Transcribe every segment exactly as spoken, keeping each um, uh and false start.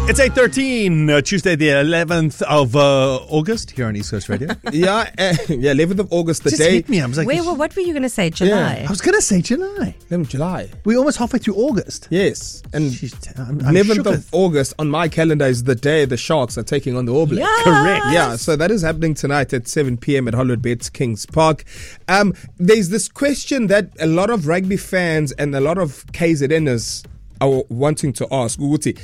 It's eight thirteen, uh, Tuesday the eleventh of uh, August here on East Coast Radio. yeah, uh, yeah, eleventh of August, the Just day. hit me. I was like, Wait, well, what were you going to say? July? I was going to say July. eleventh of July. We're almost halfway through August. Yes, and Jeez, I'm, I'm eleventh of shooketh. August on my calendar is the day the Sharks are taking on the All Blacks. Yes. Correct. Yeah, so that is happening tonight at seven p.m. at Hollywood Bets Kings Park. Um, there's this question that a lot of rugby fans and a lot of K Z Ners are wanting to ask. Uguti,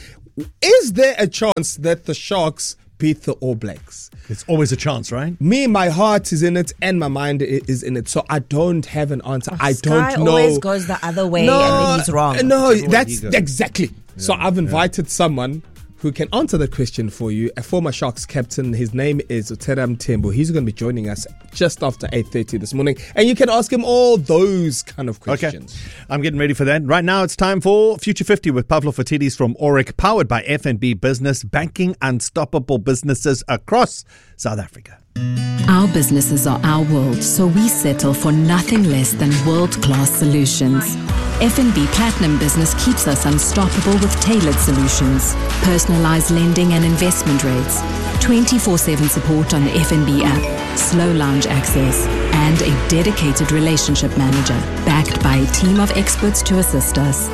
is there a chance that the Sharks beat the All Blacks? It's always a chance, right? Me, my heart is in it and my mind i- is in it. So I don't have an answer. Oh, I Sky don't know. always goes the other way no, and then he's wrong. No, That's that's where he goes. exactly. So I've invited someone who can answer the question for you, a former Sharks captain. His name is Uteram Tembo. He's going to be joining us just after eight thirty this morning. And you can ask him all those kind of questions. Okay, I'm getting ready for that. Right now, it's time for Future fifty with Pavlo Fatidis from Oric, powered by F N B Business, banking unstoppable businesses across South Africa. Our businesses are our world, so we settle for nothing less than world-class solutions. F N B Platinum Business keeps us unstoppable with tailored solutions, personalized lending and investment rates, twenty-four seven support on the F N B app, slow lounge access, and a dedicated relationship manager backed by a team of experts to assist us.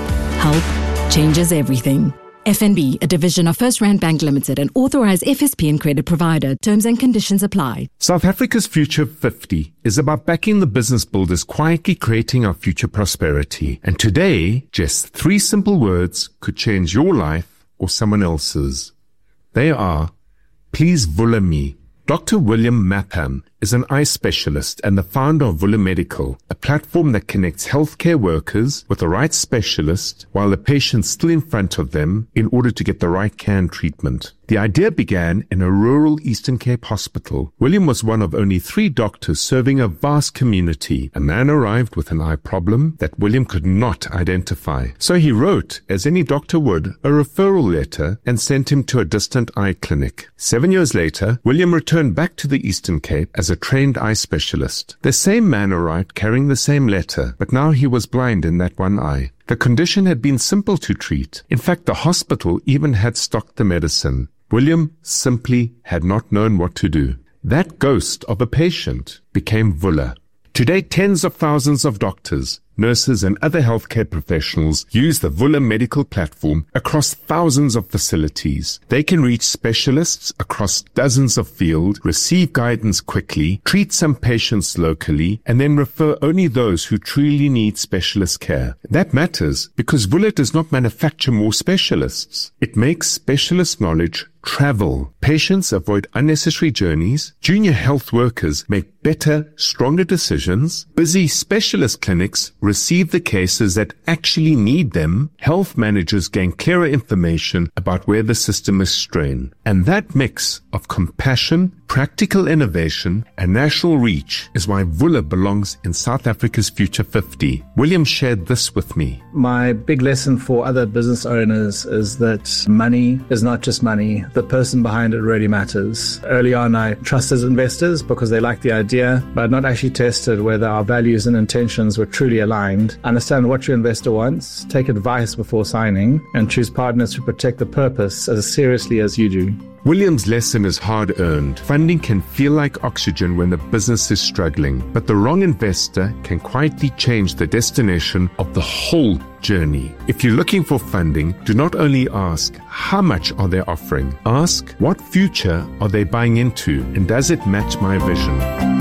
Help changes everything. F N B, a division of First Rand Bank Limited, an authorized F S P and credit provider. Terms and conditions apply. South Africa's Future fifty is about backing the business builders quietly creating our future prosperity. And today, just three simple words could change your life or someone else's. They are, please vula me. Doctor William Mapham is an eye specialist and the founder of Vula Medical, a platform that connects healthcare workers with the right specialist while the patient's still in front of them in order to get the right care and treatment. The idea began in a rural Eastern Cape hospital. William was one of only three doctors serving a vast community. A man arrived with an eye problem that William could not identify. So he wrote, as any doctor would, a referral letter and sent him to a distant eye clinic. Seven years later, William returned back to the Eastern Cape as a trained eye specialist. The same man arrived carrying the same letter, but now he was blind in that one eye. The condition had been simple to treat. In fact, the hospital even had stocked the medicine. William simply had not known what to do. That ghost of a patient became Vula. Today, tens of thousands of doctors, nurses and other healthcare professionals use the Vula Medical platform across thousands of facilities. They can reach specialists across dozens of fields, receive guidance quickly, treat some patients locally, and then refer only those who truly need specialist care. That matters because Vula does not manufacture more specialists. It makes specialist knowledge travel. Patients avoid unnecessary journeys. Junior health workers make better, stronger decisions. Busy specialist clinics receive the cases that actually need them. Health managers gain clearer information about where the system is strained. And that mix of compassion, practical innovation, and national reach is why Vula belongs in South Africa's Future fifty. William shared this with me. My big lesson for other business owners is that money is not just money. The person behind it really matters. Early on, I trusted investors because they liked the idea, but not actually tested whether our values and intentions were truly aligned. Understand what your investor wants, take advice before signing, and choose partners who protect the purpose as seriously as you do. William's lesson is hard-earned. Funding can feel like oxygen when the business is struggling, but the wrong investor can quietly change the destination of the whole journey. If you're looking for funding, do not only ask, how much are they offering? Ask, what future are they buying into, and does it match my vision?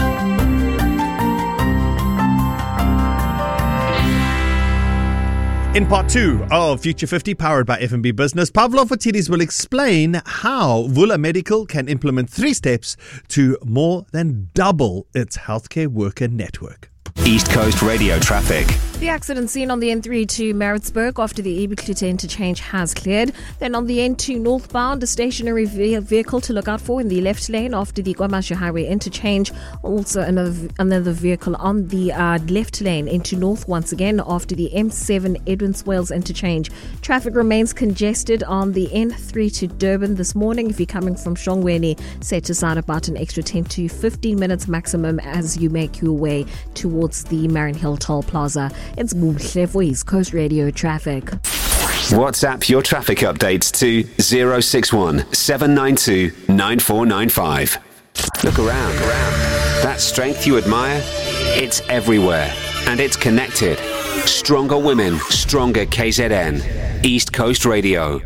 In part two of Future fifty, powered by F N B Business, Pavlo Fatidis will explain how Vula Medical can implement three steps to more than double its healthcare worker network. East Coast Radio traffic. The accident seen on the N three to Maritzburg after the Ebeklute interchange has cleared. Then on the N two northbound, a stationary vehicle to look out for in the left lane after the KwaMashu Highway interchange. Also another another vehicle on the uh, left lane into north once again after the M seven Edwin Swales interchange. Traffic remains congested on the N three to Durban this morning. If you're coming from Shongweni, set aside about an extra ten to fifteen minutes maximum as you make your way towards the Marion Hill Toll Plaza. It's Muhle for East Coast Radio traffic. WhatsApp your traffic updates to zero six one seven nine two nine four nine five. Look around. That strength you admire, it's everywhere and it's connected. Stronger women, stronger K Z N. East Coast Radio.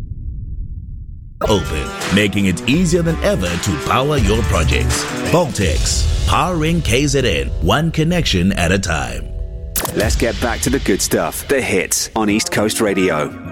Open, making it easier than ever to power your projects. Voltex, powering K Z N, one connection at a time. Let's get back to the good stuff, the hits on East Coast Radio.